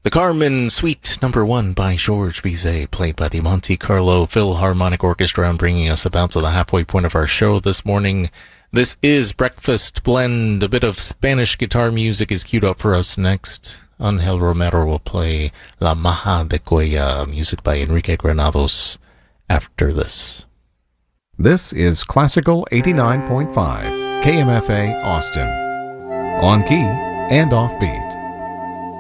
The Carmen Suite Number 1 by Georges Bizet, played by the Monte Carlo Philharmonic Orchestra, and bringing us about to the halfway point of our show this morning. This is Breakfast Blend. A bit of Spanish guitar music is queued up for us next. Angel Romero will play La Maja de Cuellar, music by Enrique Granados, after this. This is Classical 89.5, KMFA Austin. On key and off beat.